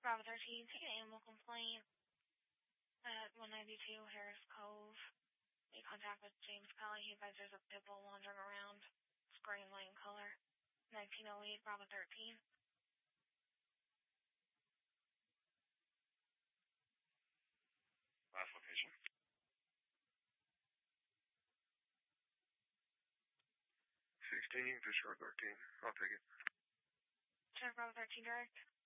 Bravo 13, take an animal complaint at 192 Harris Cove. Make contact with James Kelly. He advised there's a pit bull wandering around. It's gray and white in color. 1908 Bravo 13. Last location. 16, you can just short 13. I'll take it. Check Bravo 13 direct.